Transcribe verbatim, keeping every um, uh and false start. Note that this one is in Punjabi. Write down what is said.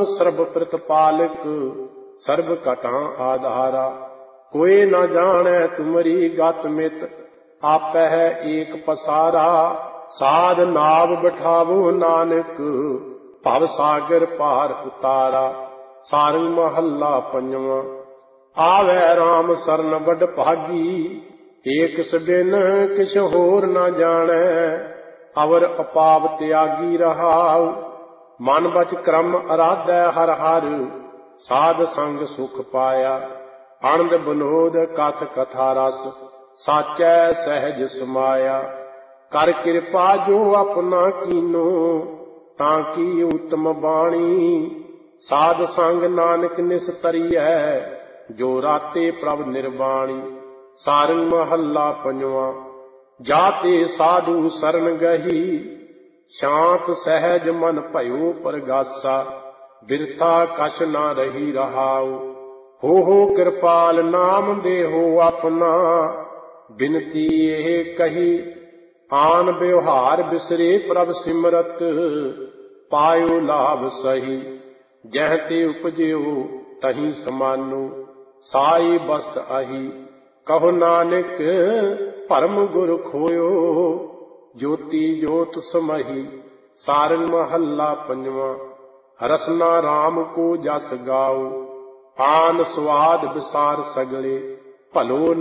ਸਰਬ ਪ੍ਰਤਪਾਲਕ, ਸਰਬ ਘਟਾਂ ਆਧਾਰਾ। ਕੋਇ ਨ ਜਾਣੈ ਤੁਮਰੀ ਗਤ ਮਿਤ, ਆਪੈ ਹੈ ਏਕ ਪਸਾਰਾ। ਸਾਧ ਨਾਵ ਬਿਠਾਵੋ ਨਾਨਕ, ਭਵ ਸਾਗਰ ਪਾਰ ਉਤਾਰਾ। ਸਾਰੰਗ ਮਹੱਲਾ ਪੰਜਵਾਂ। ਆਵੈ ਰਾਮ ਸਰਨ ਵਡ ਭਾਗੀ, ਏਕ ਬਿਨ ਕਿਛ ਹੋਰ ਨ ਜਾਣੈ। ਅਵਰ ਅਪਾਵ ਤਿਆਗੀ ਰਹਾਉ, ਮਨ ਬਚ ਕਰਮ ਅਰਾਧੈ ਹਰ ਹਰ। ਸਾਧ ਸੰਗ ਸੁਖ ਪਾਇਆ, ਅਨੰਦ ਬਨੋਦ ਕਥ ਕਥਾ ਰਸ। ਸਾਚੈ ਸਹਿਜ ਸਮਾਇਆ, ਕਰ ਕਿਰਪਾ ਜੋ ਆਪਣਾ ਕੀਨੋ। ਤਾਂ ਕੀ ਉਤਮ ਬਾਣੀ, ਸਾਧ ਸੰਗ ਨਾਨਕ ਨਿਸਤਰੀਐ। ਜੋ ਰਾਤੇ ਪ੍ਰਭ ਨਿਰਵਾਣੀ। ਸਾਰੰਗ ਮਹੱਲਾ ਪੰਜਵਾਂ। ਜਾਤੇ ਸਾਧੂ ਸਰਨ ਗਹੀ, ਸ਼ਾਂਤ ਸਹਿਜ ਮਨ ਭਇਓ ਪਰਗਾਸਾ। ਬਿਰਥਾ ਕਛ ਨਾ ਰਹੀ ਰਹਾਉ, ਹੋ ਹੋ ਕਿਰਪਾਲ ਨਾਮ ਦੇਹੋ ਆਪਣਾ। ਬਿਨਤੀ ਇਹ ਕਹੀ, ਆਨ ਵਿਵਹਾਰ ਬਿਸਰੇ ਪ੍ਰਭ ਸਿਮਰਤ। ਪਾਇਓ ਲਾਭ ਸਹੀ, ਜਹ ਤੇ ਉਪਜਿਓ ਤਹੀਂ ਸਮਾਨੋ। ਸਾਈ ਬਸਤ ਆਹੀ, ਕਹੋ ਨਾਨਕ ਭਰਮ ਗੁਰ ਖੋਇਓ। ਜੋਤੀ ਜੋਤ ਸਮਹੀ। ਸਾਰੰਗ ਮਹੱਲਾ ਪੰਜਵਾਂ। ਰਸਨਾ ਰਾਮ ਕੋ ਜਸ ਗਾਓ, ਆਨ ਸਵਾਦ ਵਿਸਾਰ ਸਗਲੇ। ਭਲੋ